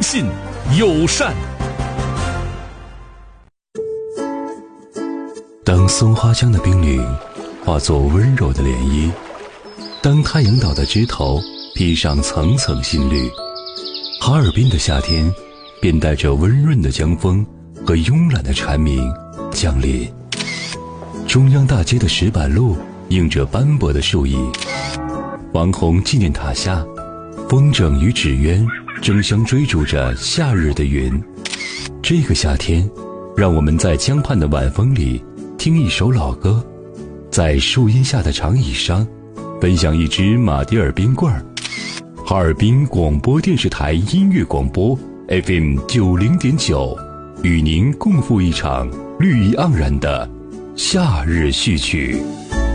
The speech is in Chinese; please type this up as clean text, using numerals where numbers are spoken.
信、友善。 当松花江的冰凌化作温柔的涟漪，当太阳岛的枝头披上层层新绿，哈尔滨的夏天便带着温润的江风和慵懒的蝉鸣降临。中央大街的石板路映着斑驳的树影，王洪纪念塔下，风筝与纸鸢争相追逐着夏日的云。这个夏天，让我们在江畔的晚风里听一首老歌，在树荫下的长椅上分享一支马迭尔冰棍儿。哈尔滨广播电视台音乐广播 FM90.9，与您共赴一场绿意盎然的夏日序曲。